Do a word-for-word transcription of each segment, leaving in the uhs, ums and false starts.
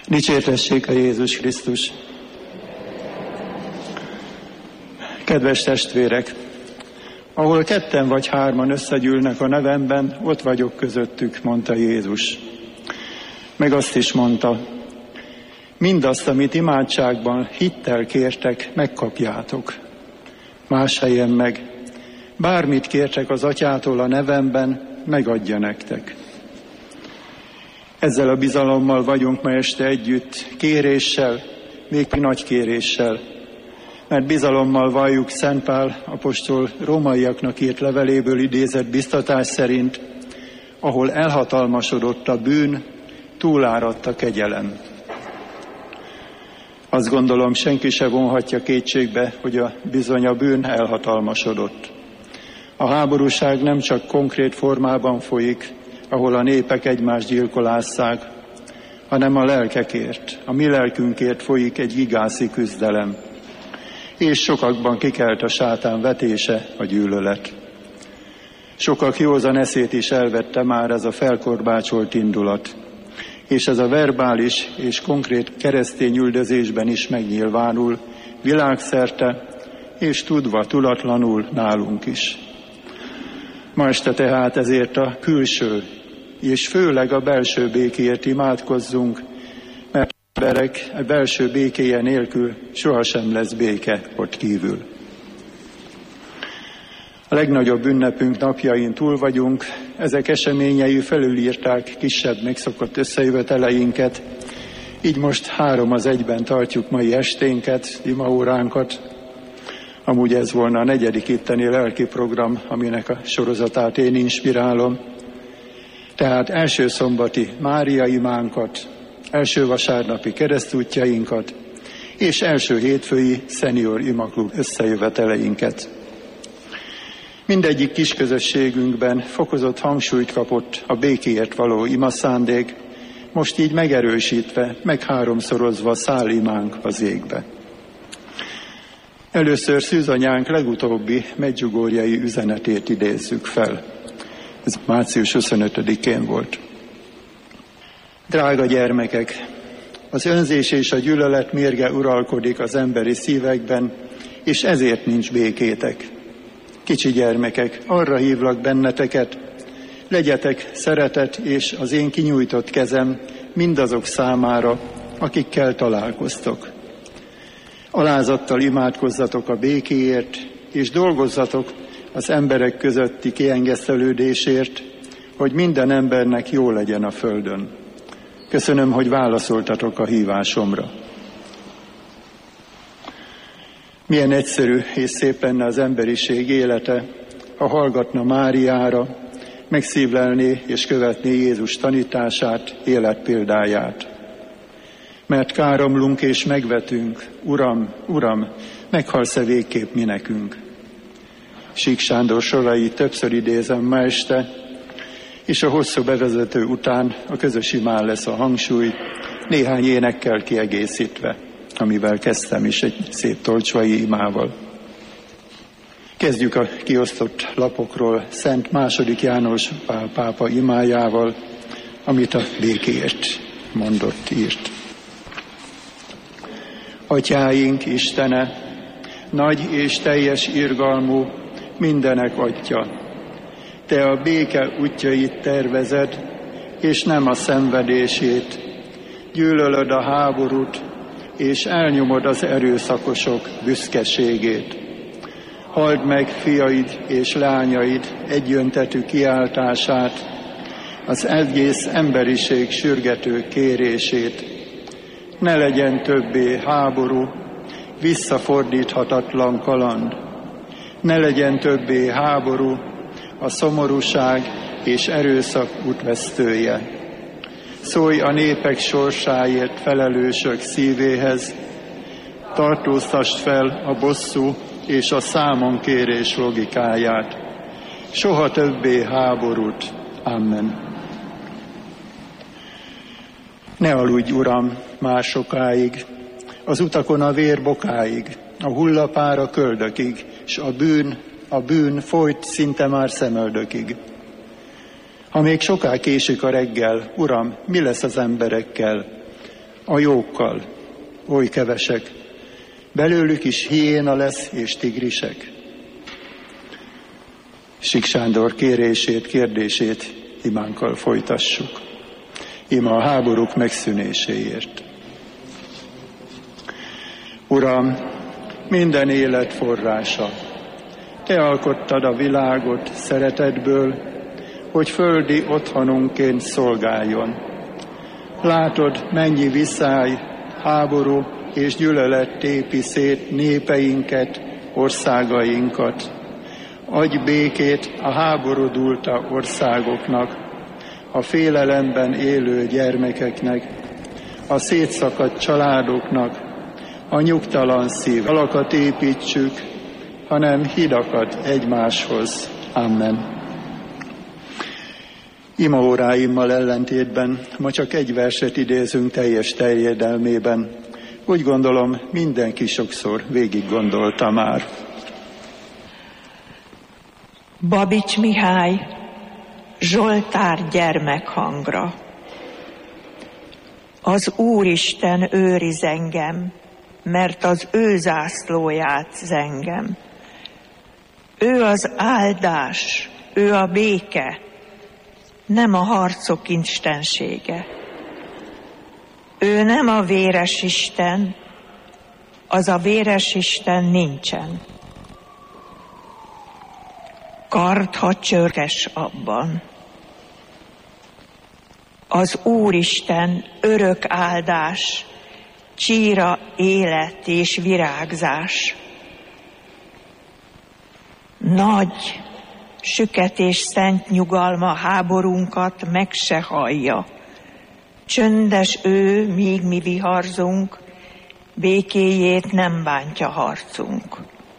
Dicsértessék a Jézus Krisztus! Kedves testvérek! Ahol ketten vagy hárman összegyűlnek a nevemben, ott vagyok közöttük, mondta Jézus. Meg azt is mondta, mindazt, amit imádságban hittel kértek, megkapjátok. Más helyen meg, bármit kértek az Atyától a nevemben, megadja nektek. Ezzel a bizalommal vagyunk ma este együtt, kéréssel, még nagy kéréssel, mert bizalommal valljuk Szent Pál apostol rómaiaknak írt leveléből idézett biztatás szerint, ahol elhatalmasodott a bűn, túláradt a kegyelem. Azt gondolom, senki se vonhatja kétségbe, hogy a bizony a bűn elhatalmasodott. A háborúság nem csak konkrét formában folyik, ahol a népek egymást gyilkolásszák, hanem a lelkekért, a mi lelkünkért folyik egy igászi küzdelem. És sokakban kikelt a sátán vetése, a gyűlölet. Sokak józan eszét is elvette már ez a felkorbácsolt indulat, és ez a verbális és konkrét keresztény üldözésben is megnyilvánul, világszerte, és tudva, tudatlanul nálunk is. Ma este tehát ezért a külső, és főleg a belső békéért imádkozzunk, mert a emberek a belső békéje nélkül sohasem lesz béke ott kívül. A legnagyobb ünnepünk napjain túl vagyunk, ezek eseményei felülírták kisebb megszokott összejöveteleinket, így most három az egyben tartjuk mai esténket, imaóránkat. Amúgy ez volna a negyedik itteni lelki program, aminek a sorozatát én inspirálom. Tehát első szombati Mária imánkat, első vasárnapi keresztútjainkat, és első hétfői szenior imaklub összejöveteleinket. Mindegyik kis közösségünkben fokozott hangsúlyt kapott a békéért való imaszándék, most így megerősítve, megháromszorozva száll imánk az égbe. Először szűzanyánk legutóbbi medjugorjai üzenetét idézzük fel. Ez március huszonötödikén volt. Drága gyermekek, az önzés és a gyűlölet mérge uralkodik az emberi szívekben, és ezért nincs békétek. Kicsi gyermekek, arra hívlak benneteket, legyetek szeretet és az én kinyújtott kezem mindazok számára, akikkel találkoztok. Alázattal imádkozzatok a békéért, és dolgozzatok az emberek közötti kiengesztelődésért, hogy minden embernek jó legyen a földön. Köszönöm, hogy válaszoltatok a hívásomra. Milyen egyszerű és szép lenne az emberiség élete, ha hallgatna Máriára, megszívlelné és követné Jézus tanítását, életpéldáját. Mert káromlunk és megvetünk, Uram, Uram, meghalsz-e végképp mi nekünk? Sík Sándor sorai többször idézem ma este, és a hosszú bevezető után a közös imán lesz a hangsúly, néhány énekkel kiegészítve, amivel kezdtem is egy szép tolcsvai imával. Kezdjük a kiosztott lapokról Szent második János Pál pápa imájával, amit a békéért mondott, írt. Atyáink Istene, nagy és teljes irgalmú, mindenek Atya, Te a béke útjait tervezed, és nem a szenvedését. Gyűlölöd a háborút, és elnyomod az erőszakosok büszkeségét. Halld meg fiaid és lányaid egyöntetű kiáltását, az egész emberiség sürgető kérését. Ne legyen többé háború, visszafordíthatatlan kaland. Ne legyen többé háború, a szomorúság és erőszak útvesztője. Szólj a népek sorsáért felelősök szívéhez, tartóztasd fel a bosszú és a számonkérés logikáját. Soha többé háborút. Amen. Ne aludj, Uram, már sokáig, az utakon a vér bokáig, a hullapár a köldökig, s a bűn, a bűn folyt szinte már szemöldökig. Ha még soká késik a reggel, Uram, mi lesz az emberekkel? A jókkal, oly kevesek, belőlük is hiéna lesz és tigrisek. Sík Sándor kérését, kérdését imánkkal folytassuk. Ima a háborúk megszűnéséért. Uram, minden élet forrása, Te alkottad a világot szeretetből, hogy földi otthonunként szolgáljon. Látod, mennyi viszály, háború és gyűlölet tépi szét népeinket, országainkat. Adj békét a háborodulta országoknak, a félelemben élő gyermekeknek, a szétszakadt családoknak, a nyugtalan szív. Falakat építsük, hanem hidakat egymáshoz. Amen. Imaóráimmal ellentétben ma csak egy verset idézünk teljes terjedelmében. Úgy gondolom, mindenki sokszor végig gondolta már. Babics Mihály, Zsoltár gyermekhangra. Az Úristen őriz engem, mert az ő zászlóját zengem. Ő az áldás, ő a béke, nem a harcok istensége. Ő nem a véres Isten, az a véres Isten nincsen. Kard, ha csörges abban. Az Úristen örök áldás, csíra élet és virágzás. Nagy, süket és szent nyugalma háborunkat meg se hallja. Csöndes ő, míg mi viharzunk, békéjét nem bántja harcunk.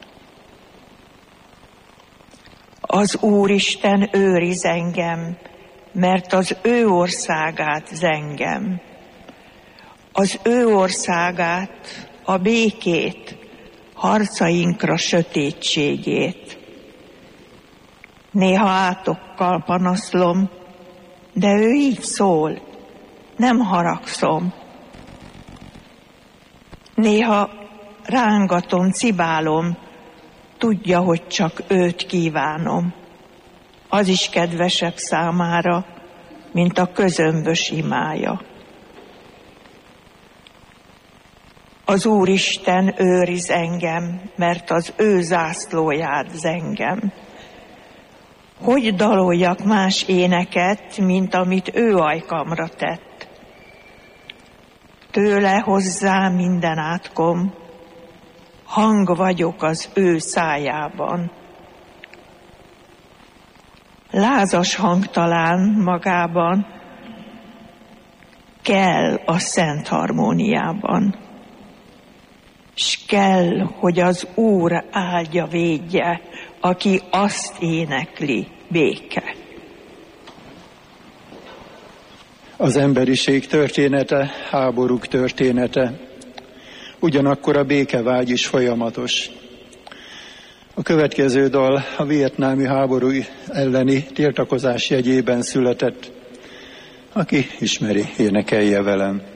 Az Úristen őriz engem, mert az ő országát zengem. Az ő országát, a békét, harcainkra sötétségét. Néha átokkal panaszlom, de ő így szól, nem haragszom. Néha rángatom, cibálom, tudja, hogy csak őt kívánom. Az is kedvesebb számára, mint a közömbös imája. Az Úristen őriz engem, mert az ő zászlóját zengem. Hogy daloljak más éneket, mint amit ő ajkamra tett? Tőle hozzá minden átkom, hang vagyok az ő szájában. Lázas hang talán magában, kell a szent harmóniában. S kell, hogy az Úr áldja, védje, aki azt énekli, béke. Az emberiség története, háborúk története, ugyanakkor a békevágy is folyamatos. A következő dal a vietnámi háború elleni tiltakozás jegyében született. Aki ismeri, énekelje velem.